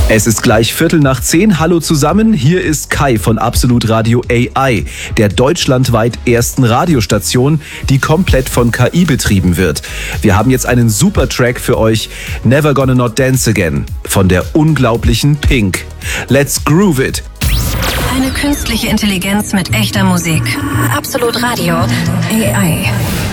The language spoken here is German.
Es ist gleich 9:15. Hallo zusammen, hier ist Kai von Absolut Radio AI, der deutschlandweit ersten Radiostation, die komplett von KI betrieben wird. Wir haben jetzt einen super Track für euch, Never Gonna Not Dance Again, von der unglaublichen Pink. Let's groove it! Eine künstliche Intelligenz mit echter Musik. Absolut Radio AI.